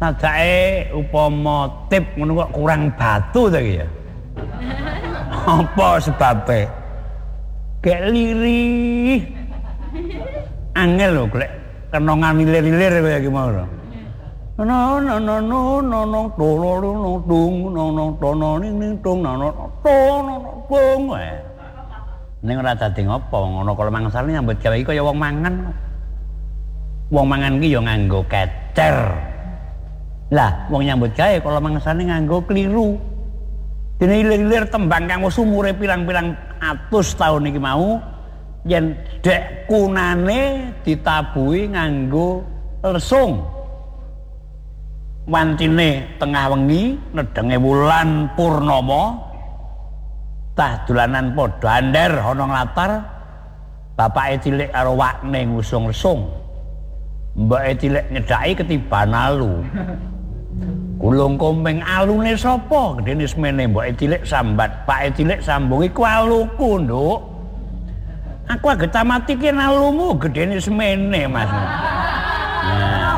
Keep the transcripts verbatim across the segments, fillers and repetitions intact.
Sajake upama tip ngono kok kurang batu ta iki ya. Apa sebabe? Gek lirih. Angel lho golek kenongan lilir-lilir kaya iki mau. No no no no no no tono no dung no no tono ning tung no no tono tung. Ning ora dadi ngopo ngono kala mangsane nyambut gawe iki kaya wong mangan. Wong mangan ki ya nganggo kecer. Lah wong nyambut gawe kala mangsane nganggo kliru. Dene ilir-ilir tembang kang wis umure pirang-pirang atus taun iki mau yen dek kunane ditabuhi nganggo lesung. Wancine tengah wengi nedenge wulan purnama tah dolanan padha ander ana nglatar bapake cilik karo wakne ngusung lesung. Mbake cilik nyedhaki ketiban alu. Gulung kompeng alune sapa? Gedene semene mbake cilik sambat, pake cilik sambung iku aluku, Nduk. Aku agek tamati ki alumu gedene semene, Mas. Nah.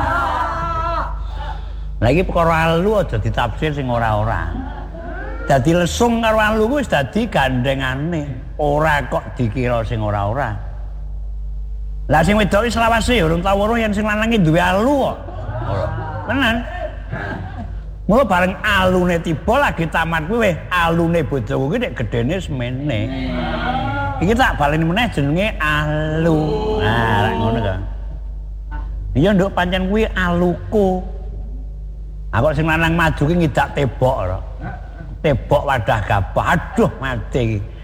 Lagi perkara alu aja ditafsir sing ora-ora. Dadi lesung karo alu wis dadi gandengane, ora kok dikira sing ora-ora. Lah sing wedok wis selawase urung tau weruh yen sing lanang iki duwe alu kok. Ora. Tenan. Mula bareng alune tiba lagi tamat kuwi alune bojoku ki nek gedene semene. Iki tak baleni meneh jenenge alu. Nah, lak ngono kan. Iya nduk pancen kuwi aluku. Aku sing lanang maju ki ngidak tebok ora. Tebok wadah gabah. Aduh mati iki.